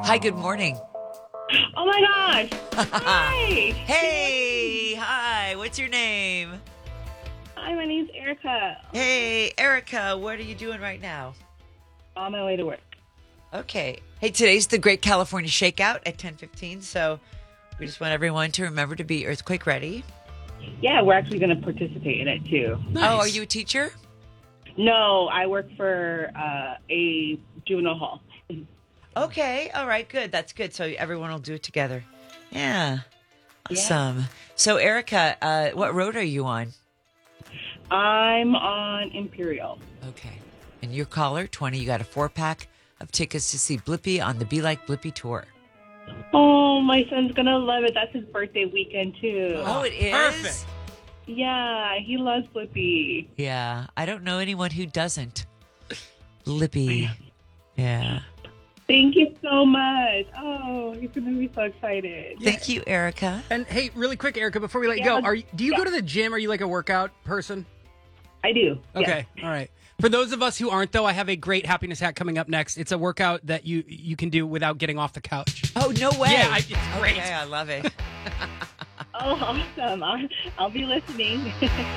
Hi, good morning. Oh my gosh. Hi. Hey, hi. What's your name? Hi, my name's Erica. Hey, Erica, what are you doing right now? On my way to work. Okay. Hey, today's the Great California Shakeout at 10:15, so we just want everyone to remember to be earthquake ready. Yeah, we're actually going to participate in it too. Nice. Oh, are you a teacher? No, I work for a juvenile hall. Okay. All right. Good. That's good. So everyone will do it together. Yeah. Awesome. Yeah. So, Erica, what road are you on? I'm on Imperial. Okay. And your caller, 20, you got a 4-pack of tickets to see Blippi on the Be Like Blippi tour. Oh, my son's going to love it. That's his birthday weekend, too. Oh, it is? Perfect. Yeah, he loves Blippi. Yeah. I don't know anyone who doesn't. Blippi. Yeah. Thank you so much. Oh, he's going to be so excited. Thank you, Erica. And hey, really quick, Erica, before we let you go, do you go to the gym? Are you like a workout person? I do. Okay. Yes. All right. For those of us who aren't, though, I have a great happiness hack coming up next. It's a workout that you can do without getting off the couch. Oh, no way. Yeah, it's great. Okay, I love it. Oh, awesome. I'll be listening.